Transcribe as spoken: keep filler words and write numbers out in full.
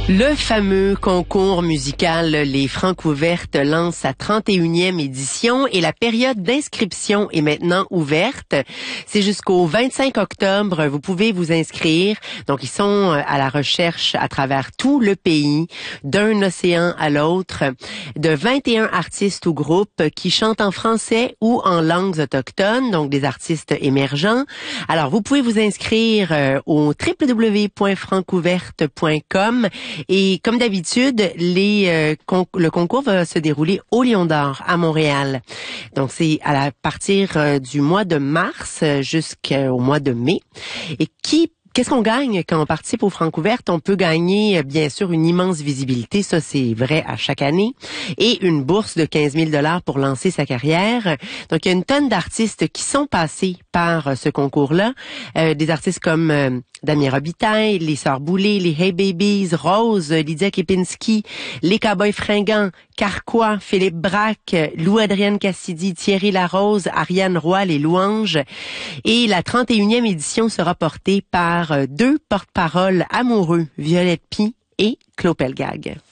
Le fameux concours musical Les Francs ouvertes lance sa trente et unième édition et la période d'inscription est maintenant ouverte. C'est jusqu'au vingt-cinq octobre. Vous pouvez vous inscrire. Donc, ils sont à la recherche à travers tout le pays, d'un océan à l'autre, de vingt et un artistes ou groupes qui chantent en français ou en langues autochtones, donc des artistes émergents. Alors, vous pouvez vous inscrire au w w w point francouverte point com. Et comme d'habitude, les euh, con- le concours va se dérouler au Lion d'Or à Montréal. Donc c'est à la partir euh, du mois de mars jusqu'au mois de mai. Et qui Qu'est-ce qu'on gagne quand on participe aux Francouvertes? On peut gagner, bien sûr, une immense visibilité. Ça, c'est vrai à chaque année. Et une bourse de quinze mille dollars pour lancer sa carrière. Donc, il y a une tonne d'artistes qui sont passés par ce concours-là. Euh, des artistes comme euh, Damien Robitaille, les Sœurs Boulay, les Hey Babies, Rose, Lydia Kepinski, les Cowboys Fringants, Carquois, Philippe Braque, Lou-Adrienne Cassidy, Thierry Larose, Ariane Roy, les Louanges. Et la trente et unième édition sera portée par deux porte-paroles amoureux, Violette Py et Claude Pelgag.